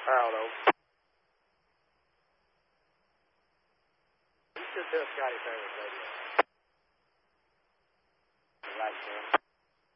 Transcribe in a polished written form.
I don't know. You should tell Scotty Taylor's radio.